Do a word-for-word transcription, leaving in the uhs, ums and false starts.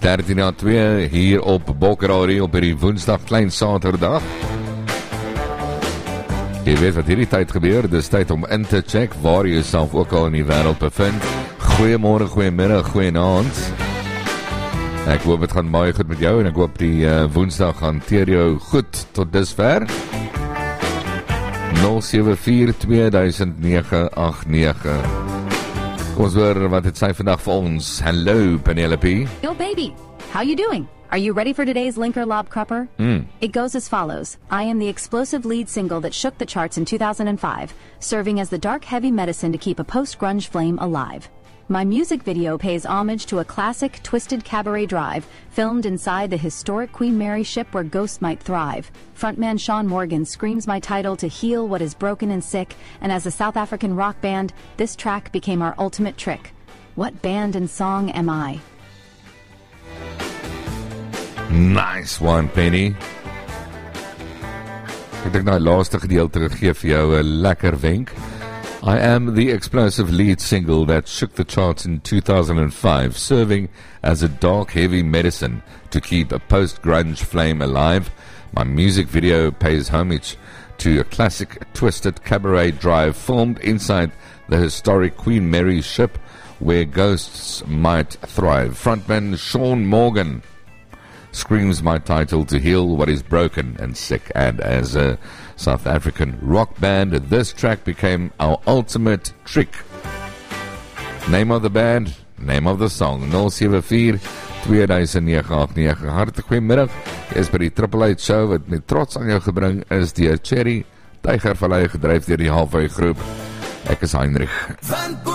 dertien na twee hier op Bokker op hierdie Woensdag klein Saterdag. Jy weet wat hierdie tyd gebeur, dis tyd om in te check waar jy jouself ook al in die wêreld bevind. Goeiemôre, goeiemiddag, goeienaand. Ek hoop het gaan baie goed met jou en ek hoop die uh, Woensdag hanteer jou goed tot dusver. nul sewe vier twee nege agt nege. Kom ons hoor wat het sy vandag vir ons. Hallo Penelope. Yo baby, how you doing? Are you ready for today's Linker Lob Crupper? Mm. It goes as follows. I am the explosive lead single that shook the charts in two thousand five, serving as the dark heavy medicine to keep a post-grunge flame alive. My music video pays homage to a classic twisted cabaret drive, filmed inside the historic Queen Mary ship where ghosts might thrive. Frontman Sean Morgan screams my title to heal what is broken and sick, and as a South African rock band, this track became our ultimate trick. What band and song am I? Nice one, Penny. Ek dink nou laaste gedeelte gegee vir jou 'n lekker wenk. I am the explosive lead single that shook the charts in two thousand five, serving as a dark, heavy medicine to keep a post-grunge flame alive. My music video pays homage to a classic twisted cabaret drive filmed inside the historic Queen Mary ship where ghosts might thrive. Frontman Sean Morgan screams my title to heal what is broken and sick, and as a South African rock band, this track became our ultimate trick. Name of the band, name of the song, nul sewe vier twee nege agt nege. Hartlik goeiemiddag, jy is by die Triple Eight Show wat met trots aan jou gebring is deur Cherry, Tygervallei gedryf deur die Halfway groep. Ek is Heinrich.